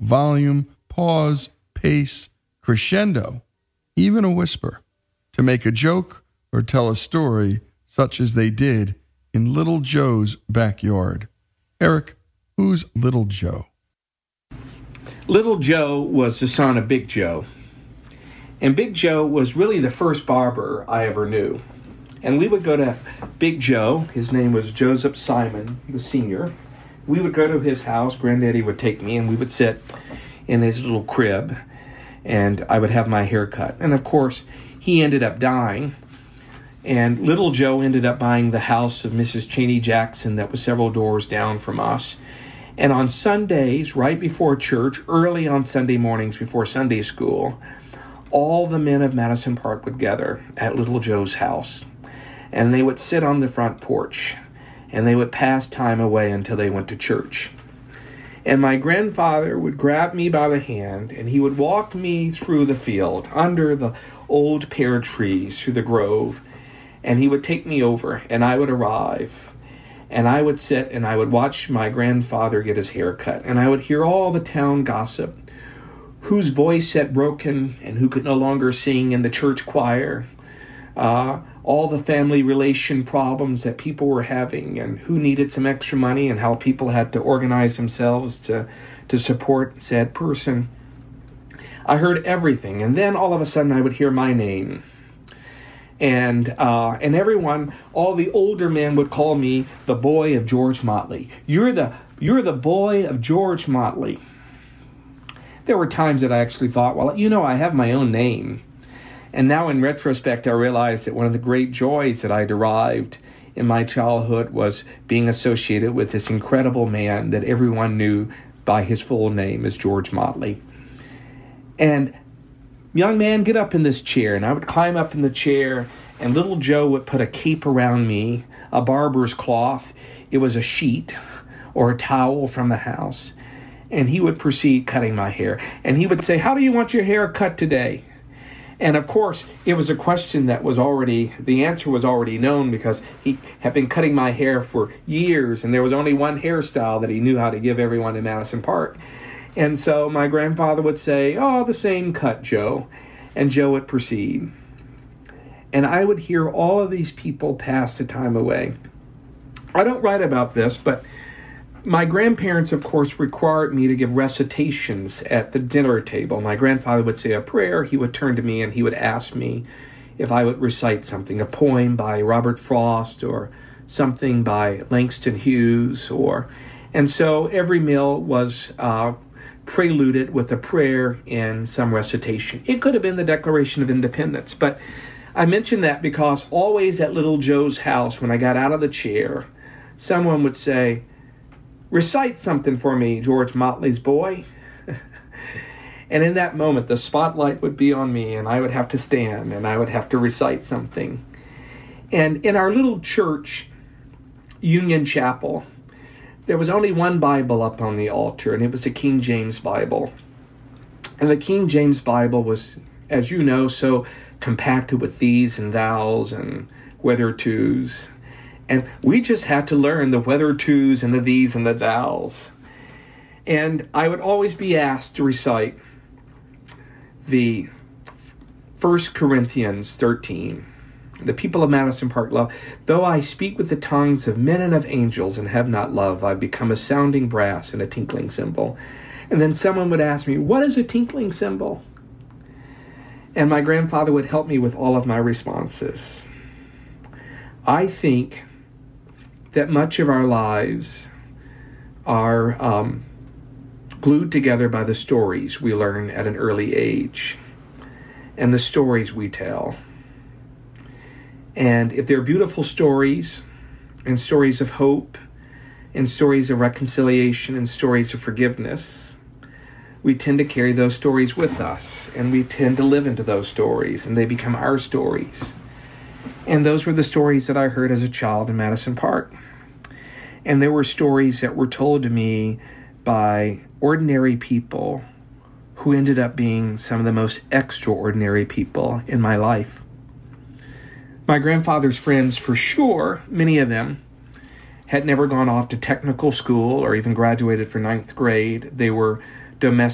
volume, pause, pace, crescendo, even a whisper, to make a joke or tell a story such as they did in Little Joe's backyard. Eric, who's Little Joe? Little Joe was the son of Big Joe. And Big Joe was really the first barber I ever knew. And we would go to Big Joe. His name was Joseph Simon, the senior. We would go to his house. Granddaddy would take me, and we would sit in his little crib, and I would have my hair cut. And, of course, he ended up dying. And Little Joe ended up buying the house of Mrs. Cheney Jackson that was several doors down from us. And on Sundays, right before church, early on Sunday mornings before Sunday school, all the men of Madison Park would gather at Little Joe's house. And they would sit on the front porch, and they would pass time away until they went to church. And my grandfather would grab me by the hand, and he would walk me through the field, under the old pear trees, through the grove, and he would take me over, and I would arrive, and I would sit, and I would watch my grandfather get his hair cut, and I would hear all the town gossip, whose voice had broken and who could no longer sing in the church choir, all the family relation problems that people were having, and who needed some extra money, and how people had to organize themselves to support said person. I heard everything, and then all of a sudden I would hear my name. And everyone, all the older men would call me the boy of George Motley. You're the boy of George Motley. There were times that I actually thought, well, I have my own name. And now in retrospect, I realized that one of the great joys that I derived in my childhood was being associated with this incredible man that everyone knew by his full name as George Motley. And, young man, get up in this chair. And I would climb up in the chair, and Little Joe would put a cape around me, a barber's cloth. It was a sheet or a towel from the house. And he would proceed cutting my hair. And he would say, how do you want your hair cut today? And of course, it was a question that the answer was already known, because he had been cutting my hair for years, and there was only one hairstyle that he knew how to give everyone in Madison Park. And so my grandfather would say, oh, the same cut, Joe. And Joe would proceed. And I would hear all of these people pass the time away. I don't write about this, but my grandparents, of course, required me to give recitations at the dinner table. My grandfather would say a prayer. He would turn to me and he would ask me if I would recite something, a poem by Robert Frost or something by Langston Hughes. And so every meal was preluded with a prayer and some recitation. It could have been the Declaration of Independence, but I mention that because always at Little Joe's house, when I got out of the chair, someone would say, recite something for me, George Motley's boy. And in that moment, the spotlight would be on me, and I would have to stand, and I would have to recite something. And in our little church, Union Chapel, there was only one Bible up on the altar, and it was the King James Bible. And the King James Bible was, as you know, so compacted with these and thous and whether tos. And we just had to learn the whether tos and the these and the thous. And I would always be asked to recite the 1 Corinthians 13. The people of Madison Park love, though I speak with the tongues of men and of angels and have not love, I become a sounding brass and a tinkling cymbal. And then someone would ask me, what is a tinkling cymbal? And my grandfather would help me with all of my responses. I think that much of our lives are glued together by the stories we learn at an early age and the stories we tell. And if they're beautiful stories and stories of hope and stories of reconciliation and stories of forgiveness, we tend to carry those stories with us, and we tend to live into those stories, and they become our stories. And those were the stories that I heard as a child in Madison Park. And there were stories that were told to me by ordinary people who ended up being some of the most extraordinary people in my life. My grandfather's friends, for sure, many of them, had never gone off to technical school or even graduated for 9th grade. They were domestic